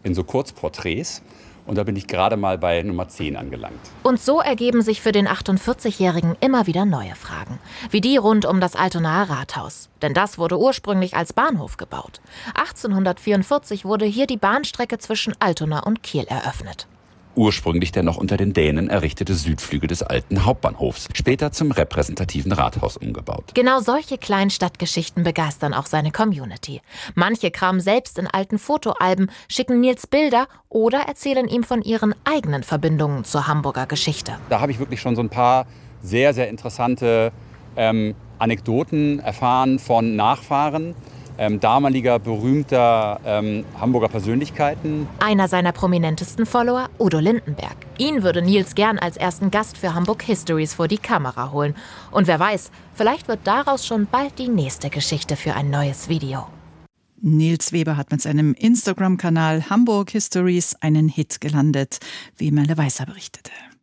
in so Kurzporträts. Und da bin ich gerade mal bei Nummer 10 angelangt. Und so ergeben sich für den 48-Jährigen immer wieder neue Fragen. Wie die rund um das Altonaer Rathaus. Denn das wurde ursprünglich als Bahnhof gebaut. 1844 wurde hier die Bahnstrecke zwischen Altona und Kiel eröffnet. Ursprünglich der noch unter den Dänen errichtete Südflügel des alten Hauptbahnhofs, später zum repräsentativen Rathaus umgebaut. Genau solche Kleinstadtgeschichten begeistern auch seine Community. Manche kramen selbst in alten Fotoalben, schicken Nils Bilder oder erzählen ihm von ihren eigenen Verbindungen zur Hamburger Geschichte. Da habe ich wirklich schon so ein paar sehr, sehr interessante Anekdoten erfahren von Nachfahren. Damaliger berühmter Hamburger Persönlichkeiten. Einer seiner prominentesten Follower, Udo Lindenberg. Ihn würde Nils gern als ersten Gast für Hamburg Histories vor die Kamera holen. Und wer weiß, vielleicht wird daraus schon bald die nächste Geschichte für ein neues Video. Nils Weber hat mit seinem Instagram-Kanal Hamburg Histories einen Hit gelandet, wie Merle Weißer berichtete.